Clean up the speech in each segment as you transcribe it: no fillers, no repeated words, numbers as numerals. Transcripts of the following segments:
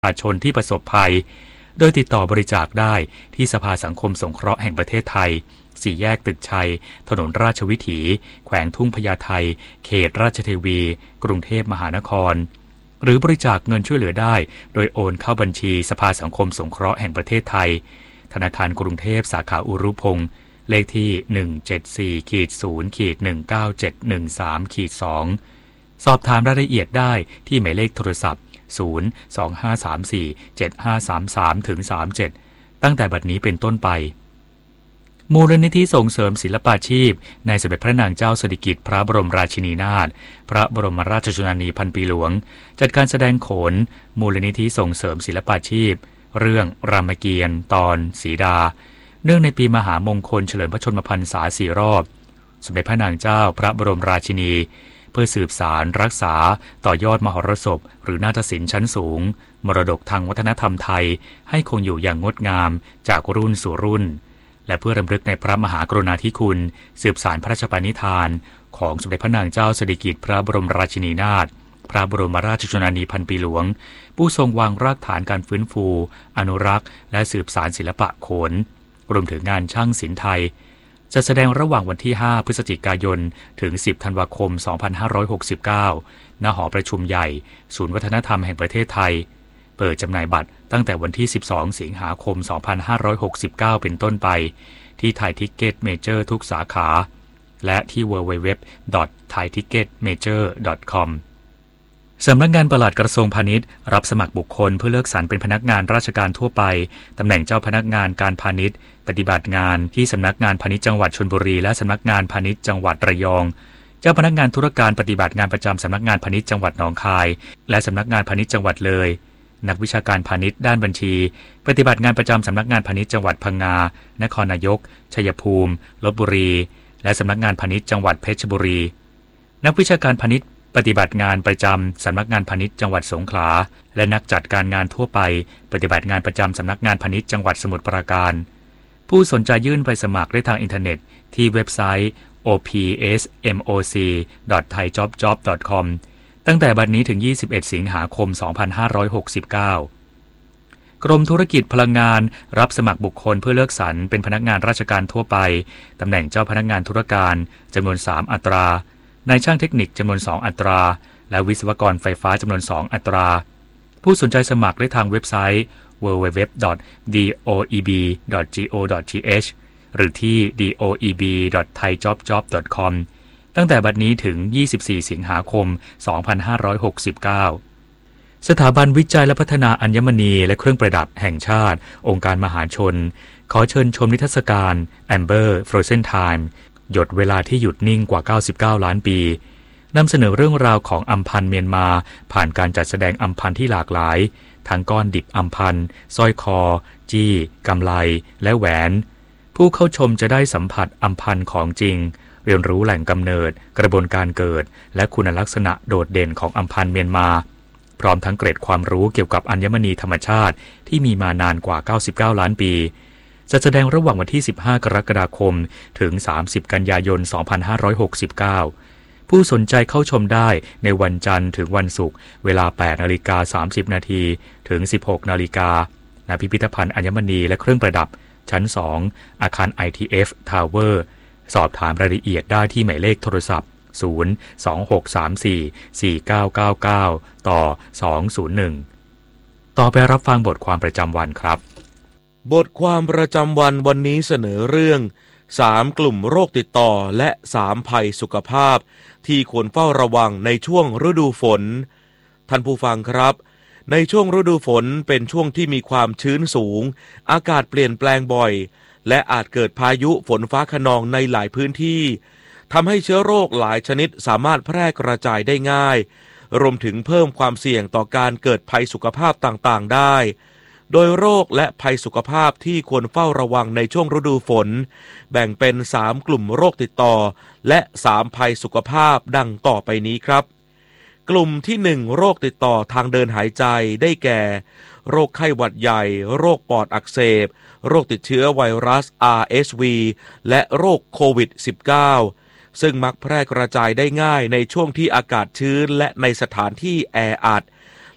ประชาชนที่ประสบภัยโดยติดต่อบริจาคได้ที่สภาสังคมสงเคราะห์แห่งประเทศไทย4 แยกตึกชัยถนนราชวิถีแขวงทุ่งพญาไทเขตราชเทวีกรุงเทพมหานครหรือบริจาคเงินช่วยเหลือได้โดยโอนเข้าบัญชีสภาสังคมสงเคราะห์แห่งประเทศไทยธนาคารกรุงเทพสาขาอุรุพงศ์เลขที่ 174-0-19713-2 สอบถามรายละเอียดได้ที่หมายเลขโทรศัพท์025347533-37ตั้งแต่บัดนี้เป็นต้นไปมูลนิธิส่งเสริมศิลปาชีพในสมเด็จพระนางเจ้าสิริกิติ์พระบรมราชินีนาถพระบรมราชชนนีพันปีหลวงจัดการแสดงโขนมูลนิธิส่งเสริมศิลปาชีพเรื่องรามเกียรติ์ตอนสีดาเนื่องในปีมหามงคลเฉลิมพระชนมพรรษา4 รอบสมเด็จพระนางเจ้าพระบรมราชินีเพื่อสืบสารรักษาต่อยอดมหรสพหรือนาฏศิลป์ชั้นสูงมรดกทางวัฒนธรรมไทยให้คงอยู่อย่างงดงามจากรุ่นสู่รุ่นและเพื่อรำลึกในพระมหากรุณาธิคุณสืบสารพระราชปณิธานของสมเด็จพระนางเจ้าสิริกิติ์พระบรมราชินีนาถพระบรมราชชนนีพันปีหลวงผู้ทรงวางรากฐานการฟื้นฟูอนุรักษ์และสืบสารศิลปะโขนรวมถึงงานช่างศิลป์ไทยจะแสดงระหว่างวันที่ 5 พฤศจิกายนถึง 10 ธันวาคม 2569 ณ หอประชุมใหญ่ศูนย์วัฒนธรรมแห่งประเทศไทยเปิดจำหน่ายบัตรตั้งแต่วันที่ 12 สิงหาคม 2569 เป็นต้นไปที่ไทยทิกเก็ตเมเจอร์ทุกสาขาและที่ www.thaiticketmajor.com สำนักงานปลัดกระทรวงพาณิชย์รับสมัครบุคคลเพื่อเลือกสรรเป็นพนักงานราชการทั่วไปตำแหน่งเจ้าพนักงานการพาณิชย์ปฏิบัติงานที่สำนักงานพาณิชย์จังหวัดชลบุรีและสำนักงานพาณิชย์จังหวัดระยองเจ้าพนักงานธุรการปฏิบัติงานประจำสำนักงานพาณิชย์จังหวัดหนองคายและสำนักงานพาณิชย์จังหวัดเลยนักวิชาการพาณิชย์ด้านบัญชีปฏิบัติงานประจำสำนักงานพาณิชย์จังหวัดพังงานครนายกชัยภูมิลพบุรีและสำนักงานพาณิชย์จังหวัดเพชรบุรีนักวิชาการพาณิชย์ปฏิบัติงานประจำสำนักงานพาณิชย์จังหวัดสงขลาและนักจัดการงานทั่วไปปฏิบัติงานประจำสำนักงานพาณิชย์จังหวัดสมุทรปราการผู้สนใจยื่นใบสมัครได้ทางอินเทอร์เน็ตที่เว็บไซต์ opsmoc.thaijobjob.com ตั้งแต่บัดนี้ถึง 21 สิงหาคม 2569 กรมธุรกิจพลังงานรับสมัครบุคคลเพื่อเลือกสรรเป็นพนักงานราชการทั่วไปตำแหน่งเจ้าพนักงานธุรการจำนวน 3 อัตรานายช่างเทคนิคจำนวน 2 อัตราและวิศวกรไฟฟ้าจำนวน 2 อัตราผู้สนใจสมัครได้ทางเว็บไซต์ www.doeb.go.th หรือที่ doeb.thaijobjob.com ตั้งแต่บัดนี้ถึง 24 สิงหาคม 2569 สถาบันวิจัยและพัฒนาอัญมณีและเครื่องประดับแห่งชาติองค์การมหาชนขอเชิญชมนิทรรศการ Amber Frozen Time หยดเวลาที่หยุดนิ่งกว่า 99 ล้านปีนำเสนอเรื่องราวของอัมพันธ์เมียนมาผ่านการจัดแสดงอัมพันธ์ที่หลากหลายทั้งก้อนดิบอัมพันธ์สร้อยคอจี้กำไลและแหวนผู้เข้าชมจะได้สัมผัสอัมพันธ์ของจริงเรียนรู้แหล่งกำเนิดกระบวนการเกิดและคุณลักษณะโดดเด่นของอัมพันธ์เมียนมาพร้อมทั้งเกร็ดความรู้เกี่ยวกับอัญมณีธรรมชาติที่มีมานานกว่า 99 ล้านปีจะแสดงระหว่างวันที่ 15 กรกฎาคมถึง 30 กันยายน 2569 ผู้สนใจเข้าชมได้ในวันจันทร์ถึงวันศุกร์เวลา 8:30 น. ถึง 16:00 น. ณ พิพิธภัณฑ์อัญมณีและเครื่องประดับชั้น 2 อาคาร ITF Tower สอบถามรายละเอียดได้ที่หมายเลขโทรศัพท์ 026344999 ต่อ 201 ต่อไปรับฟังบทความประจำวันครับบทความประจำวันวันนี้เสนอเรื่อง3 กลุ่มโรคติดต่อและ3 ภัยสุขภาพที่ควรเฝ้าระวังในช่วงฤดูฝนท่านผู้ฟังครับในช่วงฤดูฝนเป็นช่วงที่มีความชื้นสูงอากาศเปลี่ยนแปลงบ่อยและอาจเกิดพายุฝนฟ้าคะนองในหลายพื้นที่ทำให้เชื้อโรคหลายชนิดสามารถแพร่กระจายได้ง่ายรวมถึงเพิ่มความเสี่ยงต่อการเกิดภัยสุขภาพต่างๆได้โดยโรคและภัยสุขภาพที่ควรเฝ้าระวังในช่วงฤดูฝนแบ่งเป็น3 กลุ่มโรคติดต่อและ3 ภัยสุขภาพดังต่อไปนี้ครับกลุ่มที่1โรคติดต่อทางเดินหายใจได้แก่โรคไข้หวัดใหญ่โรคปอดอักเสบโรคติดเชื้อไวรัส RSV และโรคโควิด -19 ซึ่งมักแพร่กระจายได้ง่ายในช่วงที่อากาศชื้นและในสถานที่แออัด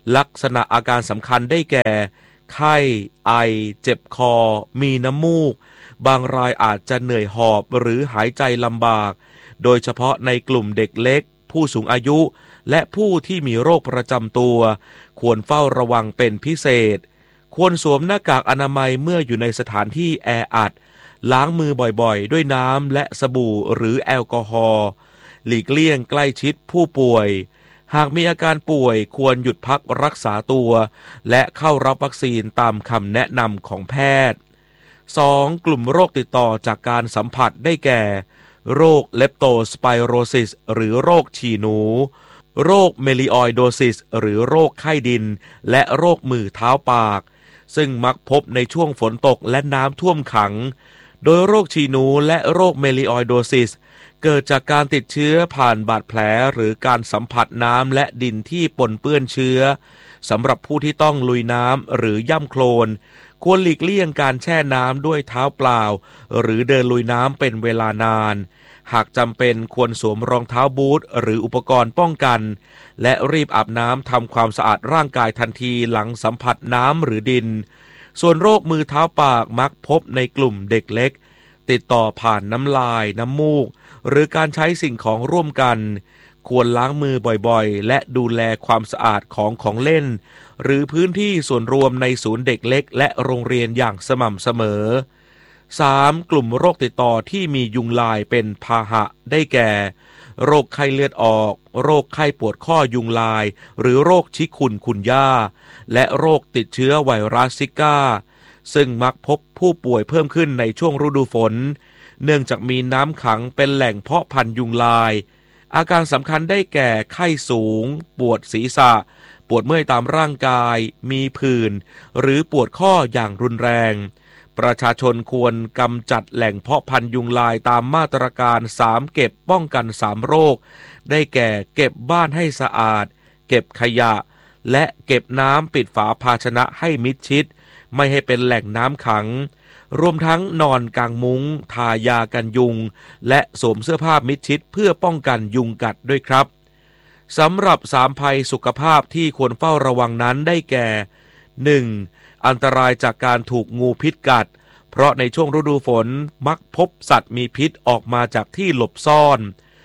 ลักษณะอาการสำคัญได้แก่ไข้ไอเจ็บคอมีน้ำมูกบางรายอาจจะเหนื่อยหอบหรือหายใจลำบากโดยเฉพาะในกลุ่มเด็กเล็กผู้สูงอายุและผู้ที่มีโรคประจำตัวควรเฝ้าระวังเป็นพิเศษควรสวมหน้ากากอนามัยเมื่ออยู่ในสถานที่แออัดล้างมือบ่อยๆด้วยน้ำและสบู่หรือแอลกอฮอล์หลีกเลี่ยงใกล้ชิดผู้ป่วยหากมีอาการป่วยควรหยุดพักรักษาตัวและเข้ารับวัคซีนตามคำแนะนำของแพทย์ 2. กลุ่มโรคติดต่อจากการสัมผัสได้แก่โรคเลปโตสไปโรซิสหรือโรคฉี่หนูโรคเมลิออยโดซิสหรือโรคไข้ดินและโรคมือเท้าปากซึ่งมักพบในช่วงฝนตกและน้ำท่วมขังโดยโรคฉี่หนูและโรคเมลิออยโดซิสเกิดจากการติดเชื้อผ่านบาดแผลหรือการสัมผัสน้ำและดินที่ปนเปื้อนเชื้อสำหรับผู้ที่ต้องลุยน้ำหรือย่ำโคลนควรหลีกเลี่ยงการแช่น้ำด้วยเท้าเปล่าหรือเดินลุยน้ำเป็นเวลานานหากจำเป็นควรสวมรองเท้าบูทหรืออุปกรณ์ป้องกันและรีบอาบน้ำทำความสะอาดร่างกายทันทีหลังสัมผัสน้ำหรือดินส่วนโรคมือเท้าปากมักพบในกลุ่มเด็กเล็กติดต่อผ่านน้ำลายน้ำมูกหรือการใช้สิ่งของร่วมกันควรล้างมือบ่อยๆและดูแลความสะอาดของเล่นหรือพื้นที่ส่วนรวมในศูนย์เด็กเล็กและโรงเรียนอย่างสม่ำเสมอ 3. กลุ่มโรคติดต่อที่มียุงลายเป็นพาหะได้แก่โรคไข้เลือดออกโรคไข้ปวดข้อยุงลายหรือโรคชิคุนกุนย่าและโรคติดเชื้อไวรัสซิก้าซึ่งมักพบผู้ป่วยเพิ่มขึ้นในช่วงฤดูฝนเนื่องจากมีน้ำขังเป็นแหล่งเพาะพันธุ์ยุงลายอาการสำคัญได้แก่ไข้สูงปวดศีรษะปวดเมื่อยตามร่างกายมีผื่นหรือปวดข้ออย่างรุนแรงประชาชนควรกำจัดแหล่งเพาะพันธุ์ยุงลายตามมาตรการ3เก็บป้องกัน3โรคได้แก่เก็บบ้านให้สะอาดเก็บขยะและเก็บน้ำปิดฝาภาชนะให้มิดชิดไม่ให้เป็นแหล่งน้ำขังรวมทั้งนอนกางมุ้งทายากันยุงและสวมเสื้อผ้ามิดชิดเพื่อป้องกันยุงกัดด้วยครับสำหรับ3ภัยสุขภาพที่ควรเฝ้าระวังนั้นได้แก่ 1. อันตรายจากการถูกงูพิษกัดเพราะในช่วงฤดูฝนมักพบสัตว์มีพิษออกมาจากที่หลบซ่อน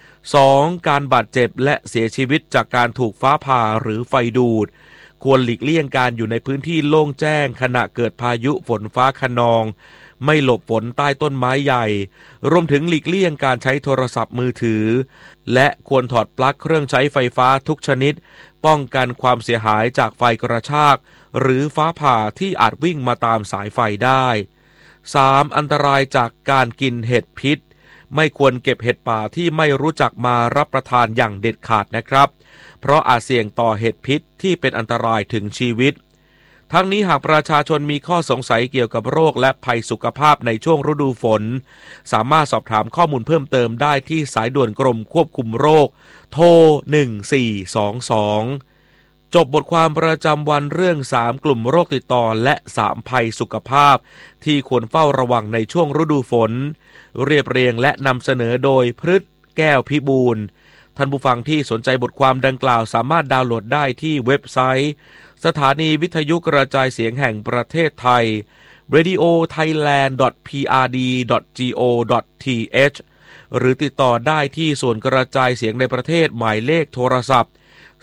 2. การบาดเจ็บและเสียชีวิตจากการถูกฟ้าผ่าหรือไฟดูดควรหลีกเลี่ยงการอยู่ในพื้นที่โล่งแจ้งขณะเกิดพายุฝนฟ้าคะนองไม่หลบฝนใต้ต้นไม้ใหญ่รวมถึงหลีกเลี่ยงการใช้โทรศัพท์มือถือและควรถอดปลั๊กเครื่องใช้ไฟฟ้าทุกชนิดป้องกันความเสียหายจากไฟกระชากหรือฟ้าผ่าที่อาจวิ่งมาตามสายไฟได้ 3. อันตรายจากการกินเห็ดพิษไม่ควรเก็บเห็ดป่าที่ไม่รู้จักมารับประทานอย่างเด็ดขาดนะครับเพราะอาจเสี่ยงต่อเห็ดพิษที่เป็นอันตรายถึงชีวิตทั้งนี้หากประชาชนมีข้อสงสัยเกี่ยวกับโรคและภัยสุขภาพในช่วงฤดูฝนสามารถสอบถามข้อมูลเพิ่มเติมได้ที่สายด่วนกรมควบคุมโรคโทร1422จบบทความประจำวันเรื่อง3กลุ่มโรคติดต่อและ3ภัยสุขภาพที่ควรเฝ้าระวังในช่วงฤดูฝนเรียบเรียงและนำเสนอโดยพฤทธิ์แก้วพิบูลท่านผู้ฟังที่สนใจบทความดังกล่าวสามารถดาวน์โหลดได้ที่เว็บไซต์สถานีวิทยุกระจายเสียงแห่งประเทศไทย radiothailand.prd.go.th หรือติดต่อได้ที่ส่วนกระจายเสียงในประเทศหมายเลขโทรศัพท์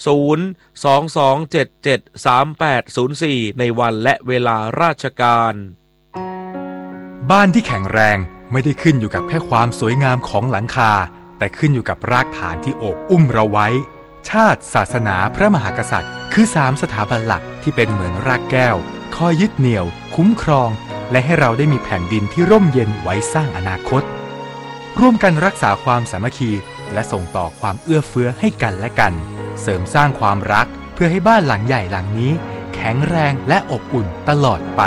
022773804ในวันและเวลาราชการบ้านที่แข็งแรงไม่ได้ขึ้นอยู่กับแค่ความสวยงามของหลังคาแต่ขึ้นอยู่กับรากฐานที่โอบอุ้มเราไว้ชาติศาสนาพระมหากษัตริย์คือ3สถาบันหลักที่เป็นเหมือนรากแก้วคอยยึดเหนี่ยวคุ้มครองและให้เราได้มีแผ่นดินที่ร่มเย็นไว้สร้างอนาคตร่วมกันรักษาความสามัคคีและส่งต่อความเอื้อเฟื้อให้กันและกันเสริมสร้างความรักเพื่อให้บ้านหลังใหญ่หลังนี้แข็งแรงและอบอุ่นตลอดไป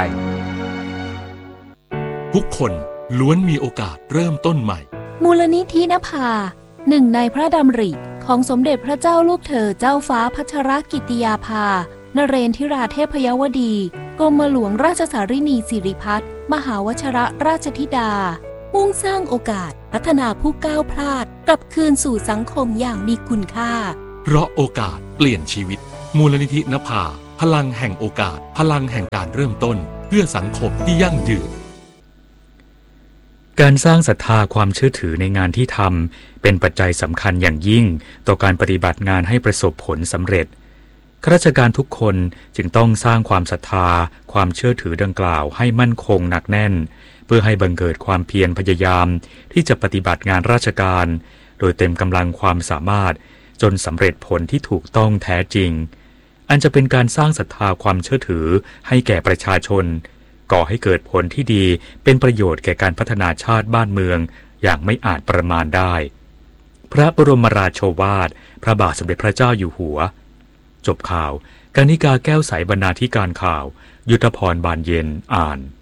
ทุกคนล้วนมีโอกาสเริ่มต้นใหม่มูลนิธินภาหนึ่งในพระดำริของสมเด็จพระเจ้าลูกเธอเจ้าฟ้าพัชรกิติยาภานเรนทิราเทพยวดีกรมหลวงราชสารินีสิริพัฒน์มหาวชรราชธิดามุ่งสร้างโอกาสพัฒนาผู้ก้าวพลาดกลับคืนสู่สังคมอย่างมีคุณค่าเพราะโอกาสเปลี่ยนชีวิตมูลนิธินภาพลังแห่งโอกาสพลังแห่งการเริ่มต้นเพื่อสังคมที่ยั่งยืนการสร้างศรัทธาความเชื่อถือในงานที่ทำเป็นปัจจัยสำคัญอย่างยิ่งต่อการปฏิบัติงานให้ประสบผลสำเร็จข้าราชการทุกคนจึงต้องสร้างความศรัทธาความเชื่อถือดังกล่าวให้มั่นคงหนักแน่นเพื่อให้บังเกิดความเพียรพยายามที่จะปฏิบัติงานราชการโดยเต็มกำลังความสามารถจนสำเร็จผลที่ถูกต้องแท้จริงอันจะเป็นการสร้างศรัทธาความเชื่อถือให้แก่ประชาชนก่อให้เกิดผลที่ดีเป็นประโยชน์แก่การพัฒนาชาติบ้านเมืองอย่างไม่อาจประมาณได้พระบรมราโชวาทพระบาทสมเด็จพระเจ้าอยู่หัวจบข่าวกนิกาแก้วใสบรรณาธิการข่าวยุทธพรบานเย็นอ่าน